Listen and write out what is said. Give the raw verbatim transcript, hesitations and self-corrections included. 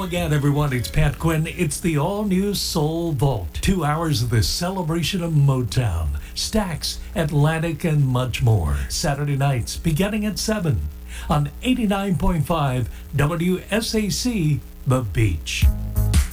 again, everyone. It's Pat Quinn. It's the all-new Soul Vault. Two hours of the celebration of Motown, Stax, Atlantic, and much more. Saturday nights beginning at seven on eighty-nine point five W S A C, The Beach.